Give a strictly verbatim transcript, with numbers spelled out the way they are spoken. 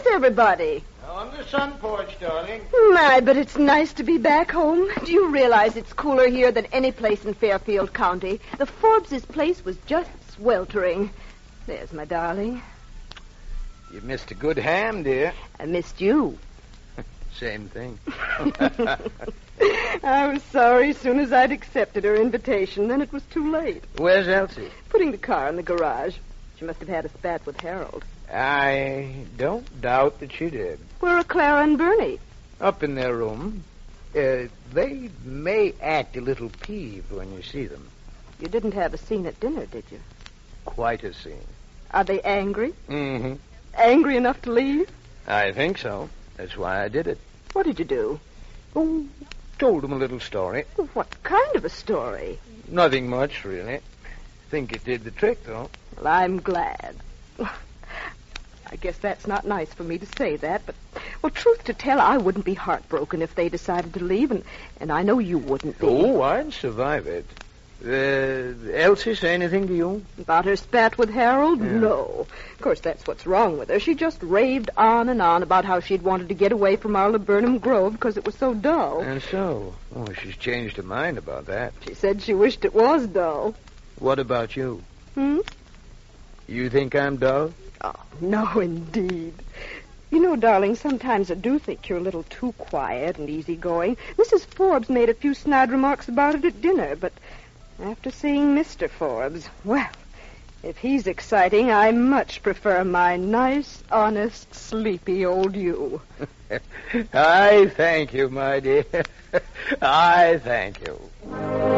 everybody? On the sun porch, darling. My, but it's nice to be back home. Do you realize it's cooler here than any place in Fairfield County? The Forbes' place was just sweltering. There's my darling. You missed a good ham, dear. I missed you. Same thing. I was sorry as soon as I'd accepted her invitation. Then it was too late. Where's Elsie? Putting the car in the garage. She must have had a spat with Harold. I don't doubt that she did. Where are Clara and Bernie? Up in their room. Uh, they may act a little peeved when you see them. You didn't have a scene at dinner, did you? Quite a scene. Are they angry? Mm-hmm. Angry enough to leave? I think so. That's why I did it. What did you do? Oh, told them a little story. What kind of a story? Nothing much, really. Think it did the trick, though. Well, I'm glad. I guess that's not nice for me to say that, but, well, truth to tell, I wouldn't be heartbroken if they decided to leave, and, and I know you wouldn't be. Oh, I'd survive it. Uh, Elsie say anything to you? About her spat with Harold? Yeah. No. Of course, that's what's wrong with her. She just raved on and on about how she'd wanted to get away from our Laburnum Grove because it was so dull. And so? Oh, she's changed her mind about that. She said she wished it was dull. What about you? Hmm? You think I'm dull? Oh, no, indeed. You know, darling, sometimes I do think you're a little too quiet and easygoing. Missus Forbes made a few snide remarks about it at dinner, but after seeing Mister Forbes, well, if he's exciting, I much prefer my nice, honest, sleepy old you. I thank you, my dear. I thank you.